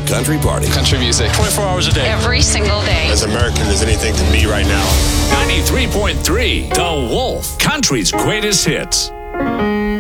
country party. Country music. 24 hours a day. Every single day. As American as anything to me right now. 93.3 The Wolf, country's greatest hits.